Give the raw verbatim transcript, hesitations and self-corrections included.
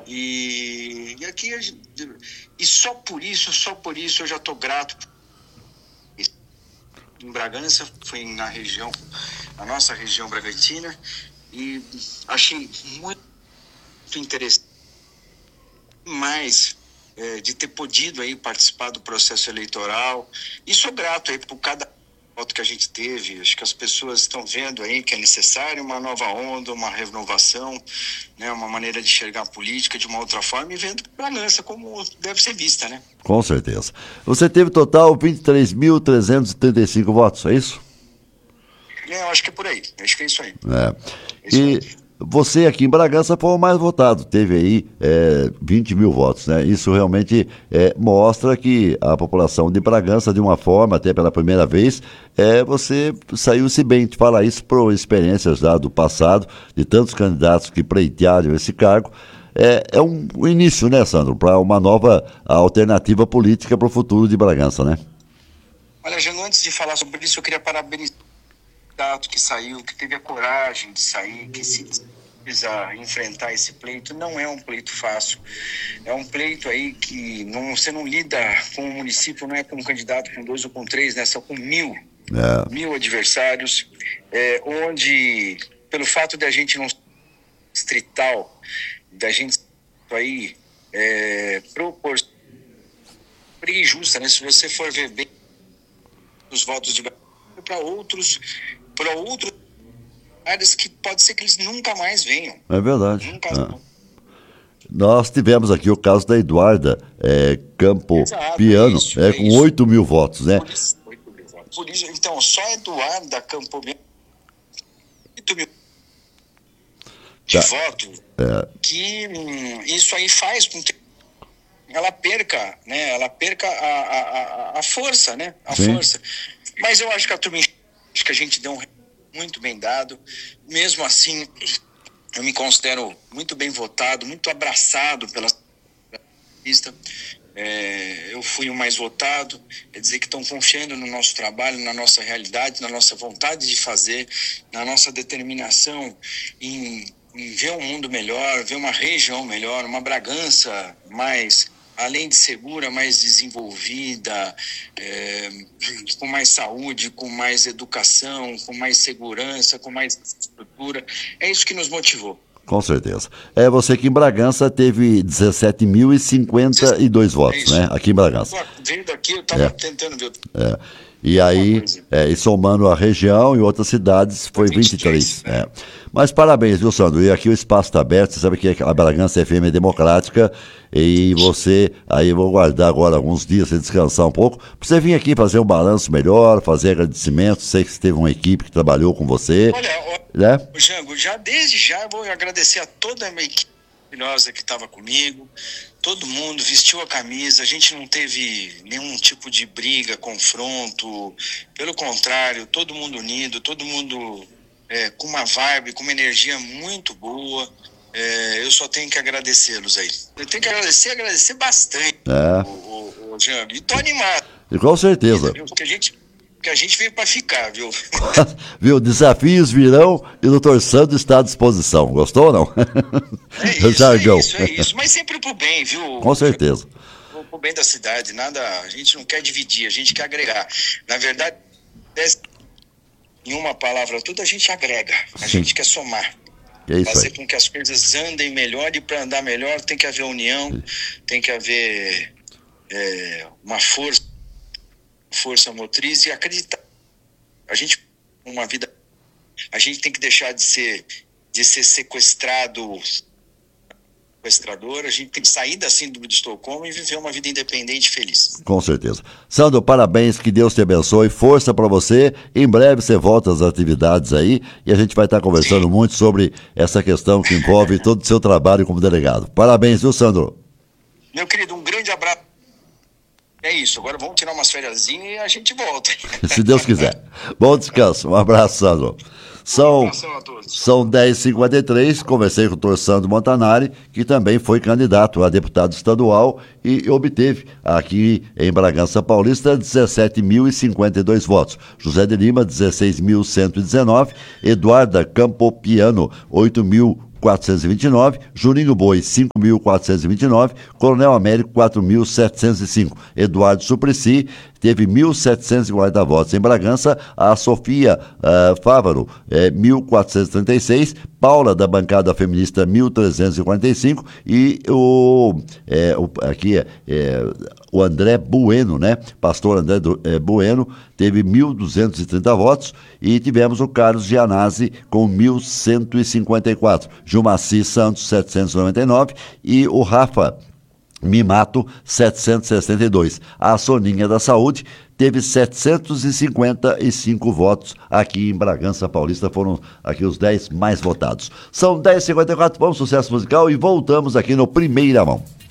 E, e aqui, e só por isso, só por isso eu já estou grato. Em Bragança, foi na região, na nossa região Bragantina, e achei muito interessante, mais é, de ter podido aí participar do processo eleitoral, e sou grato aí por cada voto que a gente teve. Acho que as pessoas estão vendo aí que é necessário uma nova onda, uma renovação, né, uma maneira de enxergar a política de uma outra forma, e vendo Bragança como deve ser vista, né? Com certeza. Você teve total vinte e três mil trezentos e trinta e cinco votos, é isso? É, eu acho que é por aí, acho que é isso aí. É. É isso e aí. Você aqui em Bragança foi o mais votado, teve aí é, vinte mil votos, né? Isso realmente é, mostra que a população de Bragança, de uma forma, até pela primeira vez, é, você saiu-se bem. Te falar isso por experiências lá do passado, de tantos candidatos que pleitearam esse cargo. É, é um, um início, né, Sandro, para uma nova alternativa política para o futuro de Bragança, né? Olha, Jango, antes de falar sobre isso, eu queria parabenizar o candidato que saiu, que teve a coragem de sair, que se precisa enfrentar esse pleito. Não é um pleito fácil, é um pleito aí que não, você não lida com o município, não é com um candidato com dois ou com três, né? Só com mil, é. mil adversários, é, onde, pelo fato de a gente não ser distrital, da gente aí é, propor briga injusta, né? Se você for ver bem os votos de para outros, para outros áreas que pode ser que eles nunca mais venham. É verdade. Nunca ah. Nós tivemos aqui o caso da Eduarda é, Campo Exato, Piano, isso, é, é com oito mil votos, né? Por isso, por isso, então, só Eduarda Campo Piano, oito mil de tá. voto, é. que hum, isso aí faz com que ela perca, né? Ela perca a, a, a força, né? A Sim. força. Mas eu acho que a turma, acho que a gente deu um muito bem dado. Mesmo assim, eu me considero muito bem votado, muito abraçado pela lista. É, eu fui o mais votado, quer dizer que estão confiando no nosso trabalho, na nossa realidade, na nossa vontade de fazer, na nossa determinação em, em ver um mundo melhor, ver uma região melhor, uma Bragança mais, além de segura, mais desenvolvida, é, com mais saúde, com mais educação, com mais segurança, com mais estrutura. É isso que nos motivou. Com certeza. É, você aqui em Bragança teve dezessete mil e cinquenta e dois votos, é né? Aqui em Bragança. Vendo aqui, eu estava é. tentando ver. É. E aí, é, e somando a região e outras cidades, foi vinte e três. É. Mas parabéns, viu, Sandro? E aqui o espaço está aberto, você sabe que a Bragança F M é democrática, e você, aí eu vou guardar agora alguns dias, você descansar um pouco, para você vir aqui fazer um balanço melhor, fazer agradecimento. Sei que você teve uma equipe que trabalhou com você. Olha, né? Jango, já desde já vou agradecer a toda a minha equipe maravilhosa que estava comigo. Todo mundo vestiu a camisa, a gente não teve nenhum tipo de briga, confronto. Pelo contrário, todo mundo unido, todo mundo é, com uma vibe, com uma energia muito boa. É, eu só tenho que agradecê-los aí. Eu tenho que agradecer, agradecer bastante, é. o, o, o Jango. E tô animado. E com certeza. Porque a gente... que a gente veio para ficar, viu? Viu? Desafios virão e o doutor Sandro está à disposição. Gostou ou não? É isso, é isso, é isso. Mas sempre pro bem, viu? Com certeza. Pro bem da cidade. Nada, a gente não quer dividir, a gente quer agregar. Na verdade, em uma palavra tudo, a gente agrega. A Sim. gente quer somar. É isso fazer aí. com que as coisas andem melhor, e para andar melhor tem que haver união, Sim. tem que haver é, uma força, força motriz e acreditar. A gente, uma vida, a gente tem que deixar de ser, de ser sequestrado, sequestrador, a gente tem que sair da síndrome de Estocolmo e viver uma vida independente e feliz. Com certeza. Sandro, parabéns, que Deus te abençoe, força para você. Em breve você volta às atividades aí e a gente vai estar conversando Sim. muito sobre essa questão que envolve todo o seu trabalho como delegado. Parabéns, viu, Sandro? Meu querido, um grande abraço. É isso, agora vamos tirar umas fériasinhas e a gente volta. Se Deus quiser. Bom descanso, um abraço, Sandro. São, são dez e cinquenta e três, conversei com o doutor Sandro Montanari, que também foi candidato a deputado estadual e obteve aqui em Bragança Paulista dezessete mil e cinquenta e dois votos. José de Lima, dezesseis mil cento e dezenove. Eduarda Campo Piano, oito mil quatrocentos e vinte e nove, Juninho Boi, cinco mil quatrocentos e vinte e nove, Coronel Américo, quatro mil setecentos e cinco, Eduardo Suplicy teve mil setecentos e quarenta votos. Em Bragança, a Sofia uh, Fávaro, é, mil quatrocentos e trinta e seis, Paula, da bancada feminista, mil trezentos e quarenta e cinco, e o, é, o aqui é, é o André Bueno, né? Pastor André é, Bueno, teve mil duzentos e trinta votos, e tivemos o Carlos Gianazzi com mil cento e cinquenta e quatro, Jumaci Santos, setecentos e noventa e nove, e o Rafa Mimato, setecentos e sessenta e dois. A Soninha da Saúde teve setecentos e cinquenta e cinco votos aqui em Bragança Paulista, foram aqui os dez mais votados. São dez e cinquenta e quatro, vamos sucesso musical e voltamos aqui no Primeira Mão.